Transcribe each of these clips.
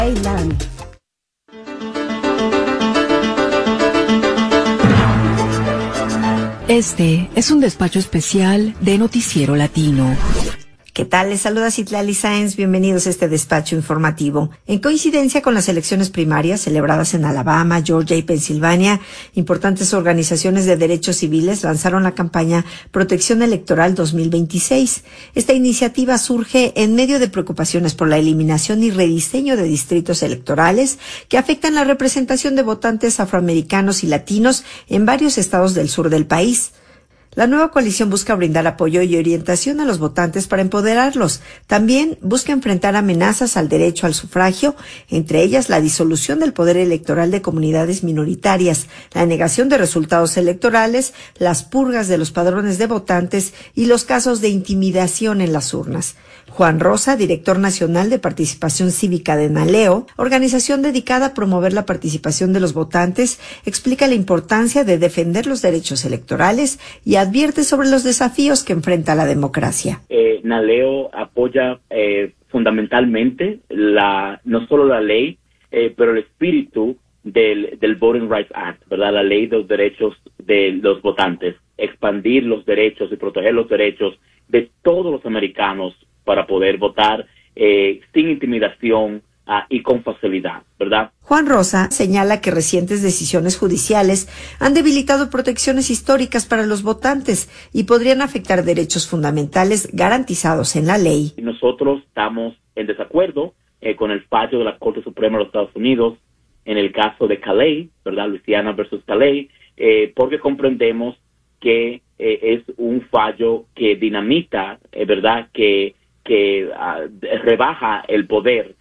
Aylan. Este es un despacho especial de Noticiero Latino. ¿Qué tal? Les saluda Citlali Sáenz. Bienvenidos a este despacho informativo. En coincidencia con las elecciones primarias celebradas en Alabama, Georgia y Pensilvania, importantes organizaciones de derechos civiles lanzaron la campaña Protección Electoral 2026. Esta iniciativa surge en medio de preocupaciones por la eliminación y rediseño de distritos electorales que afectan la representación de votantes afroamericanos y latinos en varios estados del sur del país. La nueva coalición busca brindar apoyo y orientación a los votantes para empoderarlos. También busca enfrentar amenazas al derecho al sufragio, entre ellas la disolución del poder electoral de comunidades minoritarias, la negación de resultados electorales, las purgas de los padrones de votantes y los casos de intimidación en las urnas. Juan Rosa, director nacional de participación cívica de NALEO, organización dedicada a promover la participación de los votantes, explica la importancia de defender los derechos electorales y advierte sobre los desafíos que enfrenta la democracia. NALEO apoya fundamentalmente no solo la ley, pero el espíritu del Voting Rights Act, ¿verdad? La ley de los derechos de los votantes, expandir los derechos y proteger los derechos de todos los americanos para poder votar sin intimidación y con facilidad, ¿verdad? Juan Rosa señala que recientes decisiones judiciales han debilitado protecciones históricas para los votantes y podrían afectar derechos fundamentales garantizados en la ley. Nosotros estamos en desacuerdo con el fallo de la Corte Suprema de los Estados Unidos en el caso de Calais, ¿verdad? Louisiana versus Calais, porque comprendemos que es un fallo que dinamita, ¿verdad? Que rebaja el poder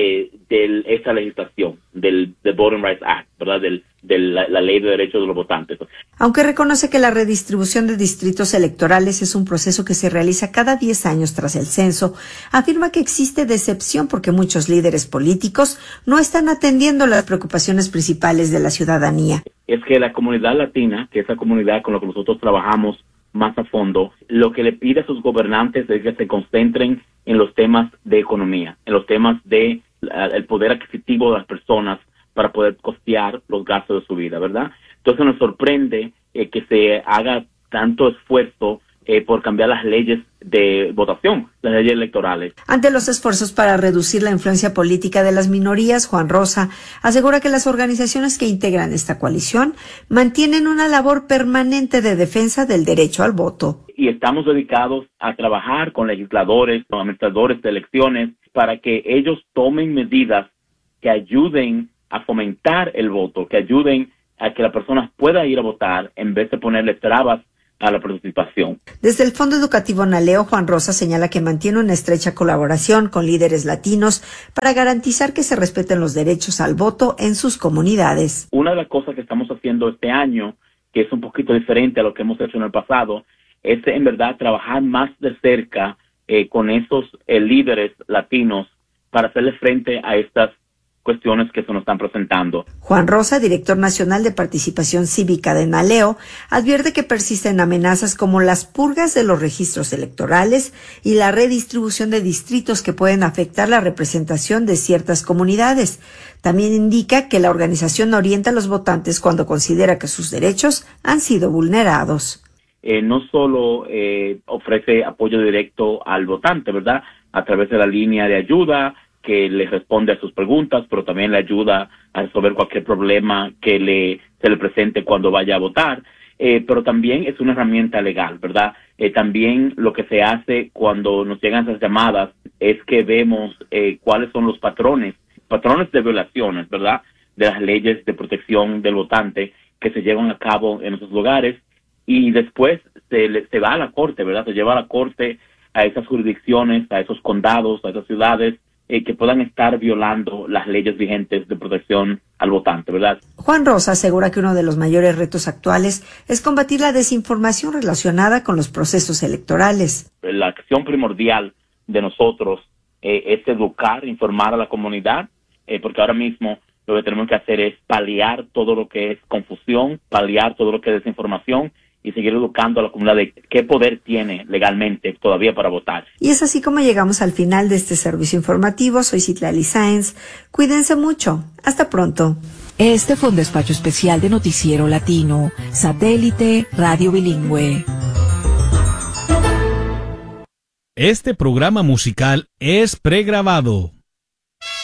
de esa legislación, del Voting Rights Act, ¿verdad? De la ley de derechos de los votantes. Aunque reconoce que la redistribución de distritos electorales es un proceso que se realiza cada 10 años tras el censo, afirma que existe decepción porque muchos líderes políticos no están atendiendo las preocupaciones principales de la ciudadanía. Es que la comunidad latina, que es la comunidad con la que nosotros trabajamos más a fondo, lo que le pide a sus gobernantes es que se concentren en los temas de economía, en los temas de el poder adquisitivo de las personas para poder costear los gastos de su vida, ¿verdad? Entonces nos sorprende que se haga tanto esfuerzo por cambiar las leyes de votación, las leyes electorales. Ante los esfuerzos para reducir la influencia política de las minorías, Juan Rosa asegura que las organizaciones que integran esta coalición mantienen una labor permanente de defensa del derecho al voto. Y estamos dedicados a trabajar con legisladores, con administradores de elecciones, para que ellos tomen medidas que ayuden a fomentar el voto, que ayuden a que la persona pueda ir a votar en vez de ponerle trabas a la participación. Desde el Fondo Educativo NALEO, Juan Rosa señala que mantiene una estrecha colaboración con líderes latinos para garantizar que se respeten los derechos al voto en sus comunidades. Una de las cosas que estamos haciendo este año, que es un poquito diferente a lo que hemos hecho en el pasado, es en verdad trabajar más de cerca con esos líderes latinos para hacerle frente a estas cuestiones que se nos están presentando. Juan Rosa, director nacional de participación cívica de NALEO, advierte que persisten amenazas como las purgas de los registros electorales y la redistribución de distritos que pueden afectar la representación de ciertas comunidades. También indica que la organización orienta a los votantes cuando considera que sus derechos han sido vulnerados. No solo ofrece apoyo directo al votante, ¿verdad? A través de la línea de ayuda, que le responde a sus preguntas, pero también le ayuda a resolver cualquier problema que se le presente cuando vaya a votar. Pero también es una herramienta legal, ¿verdad? También lo que se hace cuando nos llegan esas llamadas es que vemos cuáles son los patrones de violaciones, ¿verdad? De las leyes de protección del votante que se llevan a cabo en esos lugares y después se va a la corte, ¿verdad? Se lleva a la corte a esas jurisdicciones, a esos condados, a esas ciudades que puedan estar violando las leyes vigentes de protección al votante, ¿verdad? Juan Rosa asegura que uno de los mayores retos actuales es combatir la desinformación relacionada con los procesos electorales. La acción primordial de nosotros es educar, informar a la comunidad, porque ahora mismo lo que tenemos que hacer es paliar todo lo que es confusión, paliar todo lo que es desinformación y seguir educando a la comunidad de qué poder tiene legalmente todavía para votar. Y es así como llegamos al final de este servicio informativo. Soy Citlali Sáenz. Cuídense mucho. Hasta pronto. Este fue un despacho especial de Noticiero Latino, Satélite Radio Bilingüe. Este programa musical es pregrabado.